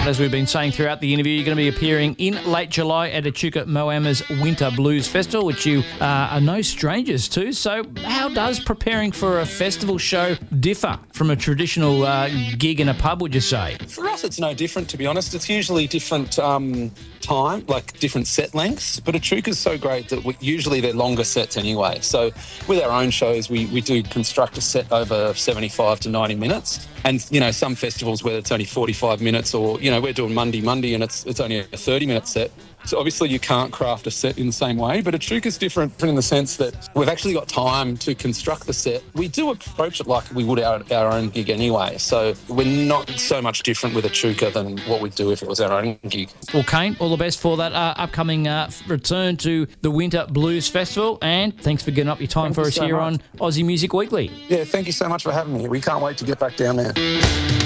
As we've been saying throughout the interview, you're going to be appearing in late July at Echuca Moama's Winter Blues Festival, which you are no strangers to. So how does preparing for a festival show differ from a traditional gig in a pub, would you say? For us, it's no different, to be honest. It's usually different time, like different set lengths, but Echuca's so great that usually they're longer sets anyway. So with our own shows, we do construct a set over 75 to 90 minutes. And, some festivals where it's only 45 minutes or, we're doing Monday and it's only a 30-minute set. So obviously you can't craft a set in the same way, but Echuca's different in the sense that we've actually got time to construct the set. We do approach it like we would our own gig anyway. So we're not so much different with Echuca than what we'd do if it was our own gig. Well, Kane, all the best for that upcoming return to the Winter Blues Festival, and thanks for getting up your time for us here on Aussie Music Weekly. Yeah, thank you so much for having me. We can't wait to get back down there.